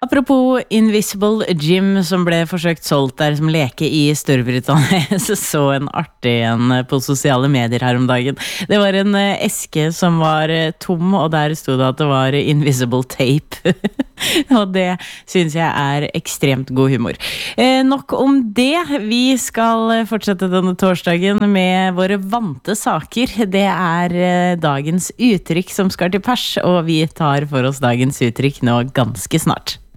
Apropos Invisible Gym som ble forsøkt solgt der som leke i Storbritannia, så en artig en på sosiale medier her om dagen. Det var en eske som var tom, og der stod det at det var invisible tape. Og det synes jeg er ekstremt god humor. Nok om det. Vi skal fortsette denne torsdagen med våre vante saker. Det er dagens uttrykk som skal til pers, og vi tar for oss dagens uttrykk nå ganske snart.